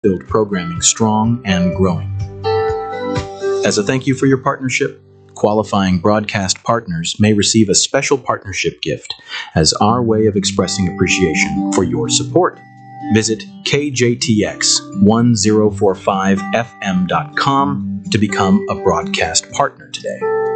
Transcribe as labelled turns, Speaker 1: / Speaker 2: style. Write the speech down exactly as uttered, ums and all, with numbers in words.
Speaker 1: build programming strong and growing. As a thank you for your partnership, qualifying broadcast partners may receive a special partnership gift as our way of expressing appreciation for your support. Visit K J T X ten forty-five F M dot com to become a broadcast partner today.